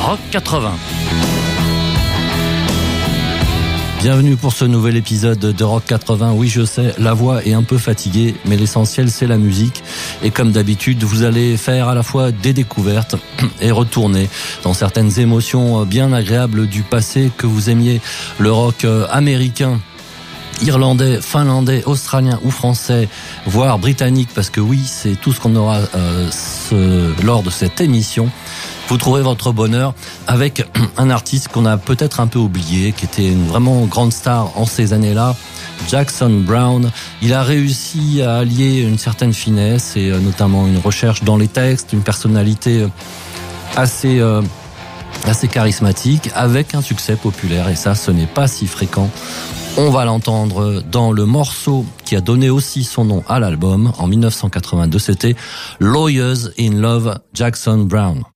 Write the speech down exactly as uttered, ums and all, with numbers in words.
Rock quatre-vingts. Bienvenue pour ce nouvel épisode de Rock quatre-vingts. Oui, je sais, la voix est un peu fatiguée, mais l'essentiel, c'est la musique. Et comme d'habitude, vous allez faire à la fois des découvertes et retourner dans certaines émotions bien agréables du passé, que vous aimiez le rock américain, irlandais, finlandais, australien ou français, voire britannique, parce que oui, c'est tout ce qu'on aura euh, ce, lors de cette émission. Vous trouverez votre bonheur avec un artiste qu'on a peut-être un peu oublié, qui était une vraiment grande star en ces années-là, Jackson Browne. Il a réussi à allier une certaine finesse et notamment une recherche dans les textes, une personnalité assez euh, assez charismatique, avec un succès populaire, et ça, ce n'est pas si fréquent. On va l'entendre dans le morceau qui a donné aussi son nom à l'album en dix-neuf cent quatre-vingt-deux, c'était Lawyers in Love, Jackson Browne.